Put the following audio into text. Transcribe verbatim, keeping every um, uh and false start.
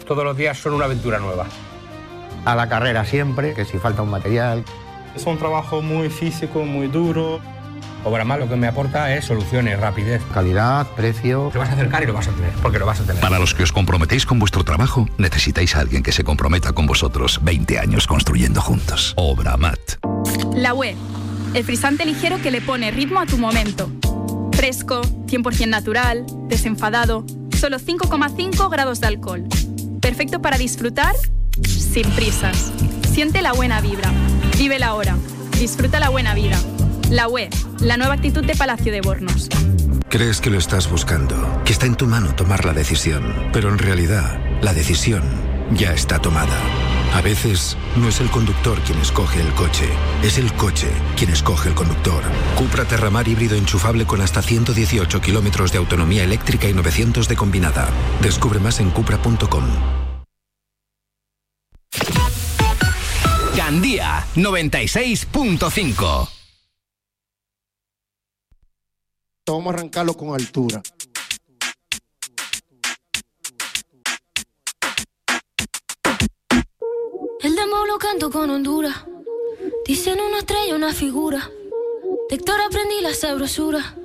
todos los días son una aventura nueva. A la carrera siempre, que si falta un material. Es un trabajo muy físico, muy duro. Obramat lo que me aporta es soluciones, rapidez. Calidad, precio. Te vas a acercar y lo vas a tener, porque lo vas a tener. Para los que os comprometéis con vuestro trabajo, necesitáis a alguien que se comprometa con vosotros. veinte años construyendo juntos. Obramat. La U E, el frisante ligero que le pone ritmo a tu momento. Fresco, cien por ciento natural, desenfadado, solo cinco coma cinco grados de alcohol. Perfecto para disfrutar sin prisas. Siente la buena vibra. Vive la hora. Disfruta la buena vida. La U E, la nueva actitud de Palacio de Bornos. Crees que lo estás buscando, que está en tu mano tomar la decisión, pero en realidad la decisión ya está tomada. A veces no es el conductor quien escoge el coche, es el coche quien escoge el conductor. Cupra Terramar híbrido enchufable con hasta ciento dieciocho kilómetros de autonomía eléctrica y novecientos de combinada. Descubre más en cupra punto com. Gandía noventa y seis punto cinco. Vamos a arrancarlo con altura. El demo lo canto con Honduras. Dicen una estrella, una figura. De Héctor aprendí la sabrosura.